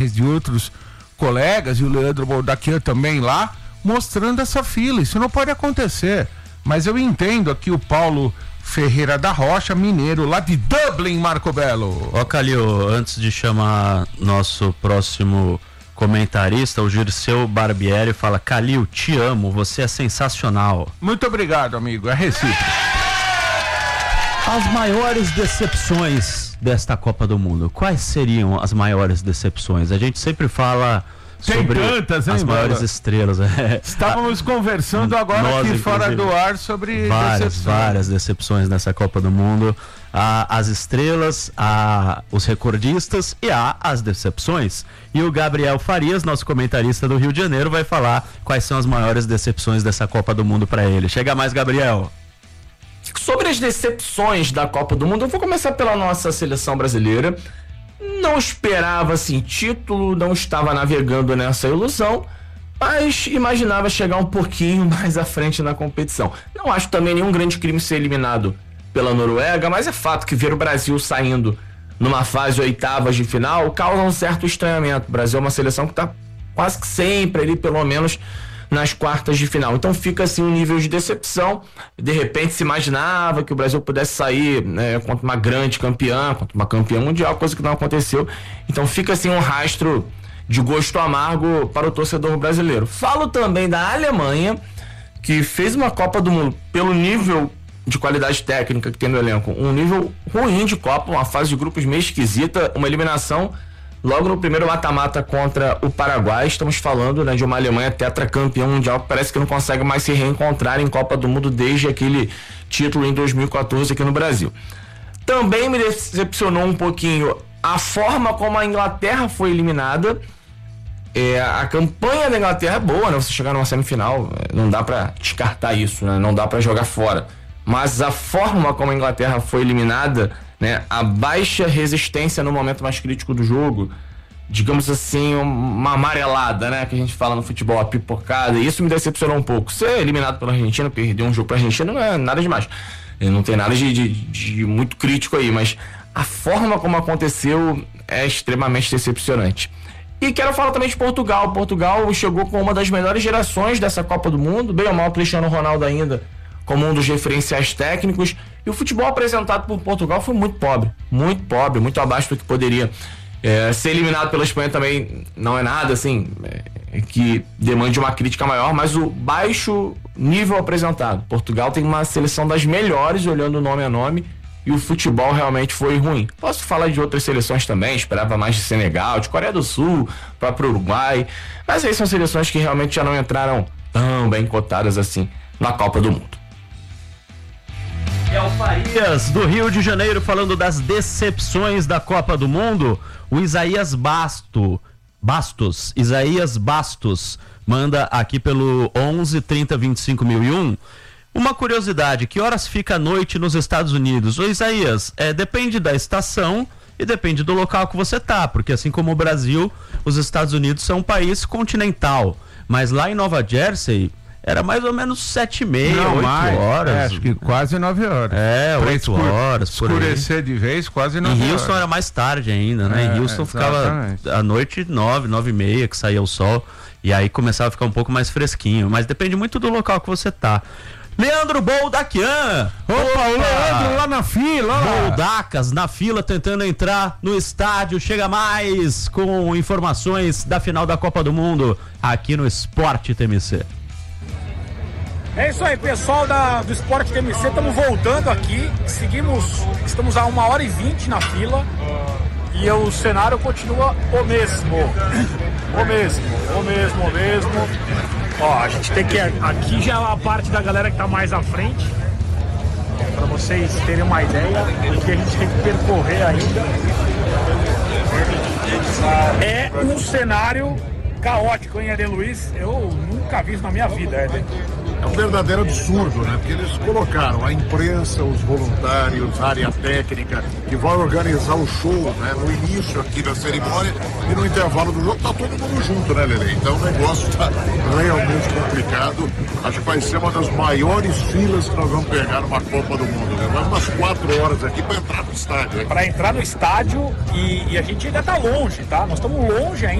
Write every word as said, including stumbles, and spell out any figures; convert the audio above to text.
imagens de outros colegas, e o Leandro Boldaquian também lá, mostrando essa fila. Isso não pode acontecer. Mas eu entendo aqui o Paulo Ferreira da Rocha, mineiro, lá de Dublin, Marco Belo. Ó, Calil, antes de chamar nosso próximo comentarista, o Girceu Barbieri fala: Calil, te amo, você é sensacional. Muito obrigado, amigo, é recíproco. As maiores decepções desta Copa do Mundo, quais seriam as maiores decepções? A gente sempre fala Tem sobre tantas, hein, as maiores Bela? estrelas. É. Estávamos conversando agora Nós, aqui fora do ar sobre várias, decepções. várias decepções nessa Copa do Mundo. Há as estrelas, há os recordistas e há as decepções. E o Gabriel Farias, nosso comentarista do Rio de Janeiro, vai falar quais são as maiores decepções dessa Copa do Mundo para ele. Chega mais, Gabriel. Sobre as decepções da Copa do Mundo, eu vou começar pela nossa seleção brasileira. Não esperava assim título, não estava navegando nessa ilusão, mas imaginava chegar um pouquinho mais à frente na competição. Não acho também nenhum grande crime ser eliminado pela Noruega, mas é fato que ver o Brasil saindo numa fase oitavas de final causa um certo estranhamento. O Brasil é uma seleção que está quase que sempre ali, pelo menos nas quartas de final. Então fica assim um nível de decepção. De repente se imaginava que o Brasil pudesse sair, né, contra uma grande campeã, contra uma campeã mundial, coisa que não aconteceu. Então fica assim um rastro de gosto amargo para o torcedor brasileiro. Falo também da Alemanha, que fez uma Copa do Mundo pelo nível de qualidade técnica que tem no elenco, um nível ruim de Copa, uma fase de grupos meio esquisita, uma eliminação logo no primeiro mata-mata contra o Paraguai. Estamos falando, né, de uma Alemanha tetracampeã mundial que parece que não consegue mais se reencontrar em Copa do Mundo desde aquele título em dois mil e quatorze aqui no Brasil. Também me decepcionou um pouquinho a forma como a Inglaterra foi eliminada. É, a campanha da Inglaterra é boa, né? Você chegar numa semifinal, não dá pra descartar isso, né? Não dá pra jogar fora. Mas a forma como a Inglaterra foi eliminada, né, a baixa resistência no momento mais crítico do jogo, digamos assim, uma amarelada, né, que a gente fala no futebol, a pipocada, e isso me decepcionou um pouco. Ser eliminado pela Argentina, perder um jogo pra Argentina não é nada demais, não tem nada de, de, de muito crítico aí, mas a forma como aconteceu é extremamente decepcionante. E quero falar também de Portugal. Portugal chegou com uma das melhores gerações dessa Copa do Mundo, bem ou mal o Cristiano Ronaldo ainda como um dos referenciais técnicos, e o futebol apresentado por Portugal foi muito pobre, muito pobre, muito abaixo do que poderia. É, ser eliminado pela Espanha também não é nada assim é, que demande uma crítica maior, mas o baixo nível apresentado. Portugal tem uma seleção das melhores, olhando nome a nome, e o futebol realmente foi ruim. Posso falar de outras seleções também, esperava mais de Senegal, de Coreia do Sul, próprio Uruguai, mas aí são seleções que realmente já não entraram tão bem cotadas assim na Copa do Mundo. É o Farias, do Rio de Janeiro, falando das decepções da Copa do Mundo. O Isaías Basto, Bastos, Isaías Bastos, manda aqui pelo onze trinta vinte e cinco mil e um. Uma curiosidade, que horas fica a noite nos Estados Unidos? Ô Isaías, é, depende da estação e depende do local que você tá, porque assim como o Brasil, os Estados Unidos são um país continental, mas lá em Nova Jersey era mais ou menos sete e meia, oito horas. É, acho que quase nove horas. É, oito horas. Escurecer de vez, quase nove horas. Em Houston era mais tarde ainda, né? É, em Houston exatamente. Ficava à noite nove, nove e meia que saía o sol. E aí começava a ficar um pouco mais fresquinho. Mas depende muito do local que você tá. Leandro Boldaquian! Opa, o Leandro lá na fila! Boldacas na fila tentando entrar no estádio. Chega mais com informações da final da Copa do Mundo aqui no Esporte T M C. É isso aí, pessoal da, do Esporte T M C, estamos voltando aqui, seguimos, estamos a uma hora e vinte na fila e o cenário continua o mesmo, o mesmo, o mesmo, o mesmo. Ó, a gente tem que, aqui já é a parte da galera que tá mais à frente, para vocês terem uma ideia do que a gente tem que percorrer ainda. É um cenário caótico, hein, Eden Luiz? Eu nunca vi isso na minha vida, Eden. É um verdadeiro absurdo, né? Porque eles colocaram a imprensa, os voluntários, a área técnica, que vai organizar o show, né? No início aqui da cerimônia e no intervalo do jogo tá todo mundo junto, né, Lelê? Então o negócio tá realmente complicado. Acho que vai ser uma das maiores filas que nós vamos pegar numa Copa do Mundo, né? Vai umas quatro horas aqui para entrar no estádio. Para entrar no estádio e, e a gente ainda tá longe, tá? Nós estamos longe ainda.